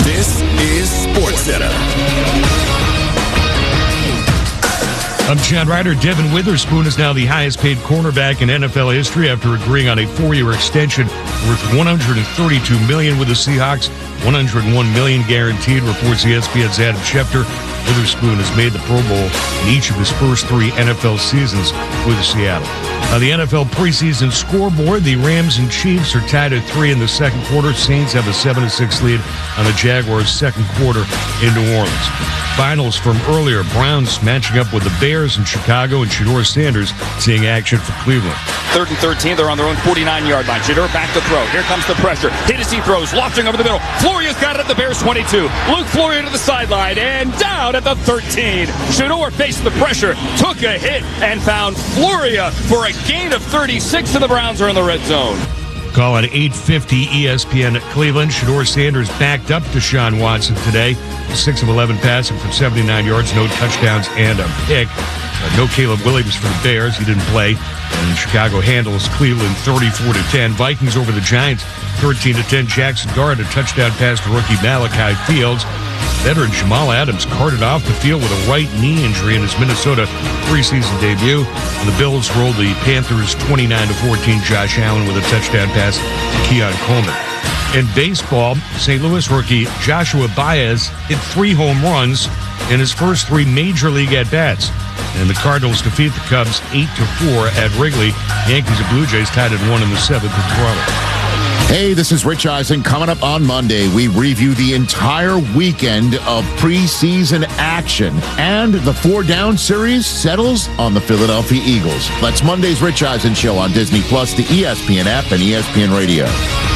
This is SportsCenter. I'm Chad Ryder. Devin Witherspoon is now the highest-paid cornerback in NFL history after agreeing on a 4-year extension worth $132 million with the Seahawks, $101 million guaranteed, reports ESPN's Adam Schefter. Witherspoon has made the Pro Bowl in each of his first 3 NFL seasons with Seattle. On the NFL preseason scoreboard, the Rams and Chiefs are tied at 3 in the second quarter. Saints have a 7-6 lead on the Jaguars' second quarter in New Orleans. Finals from earlier, Browns matching up with the Bears in Chicago, and Shedeur Sanders seeing action for Cleveland. 3rd and 13, they're on their own 49-yard line. Shedeur back to throw. Here comes the pressure. Hennessy throws, lofting over the middle. Floria's got it at the Bears 22. Luke Floria to the sideline and down at the 13. Shedeur faced the pressure, took a hit, and found Floria for a gain of 36, and the Browns are in the red zone. Call at 8:50 ESPN at Cleveland. Shedeur Sanders backed up Deshaun Watson today. 6 of 11 passing for 79 yards, no touchdowns and a pick. No Caleb Williams for the Bears. He didn't play. And Chicago handles Cleveland 34-10. Vikings over the Giants 13-10. Jackson Dart a touchdown pass to rookie Malachi Fields. Veteran Jamal Adams carted off the field with a right knee injury in his Minnesota preseason debut. And the Bills rolled the Panthers 29-14. Josh Allen with a touchdown pass to Keon Coleman. In baseball, St. Louis rookie Joshua Baez hit 3 home runs in his first 3 major league at-bats. And the Cardinals defeat the Cubs 8-4 at Wrigley. Yankees and Blue Jays tied at 1 in the 7th in Toronto. Hey, this is Rich Eisen. Coming up on Monday, we review the entire weekend of preseason action. And the 4-down series settles on the Philadelphia Eagles. That's Monday's Rich Eisen Show on Disney+, the ESPN app, and ESPN Radio.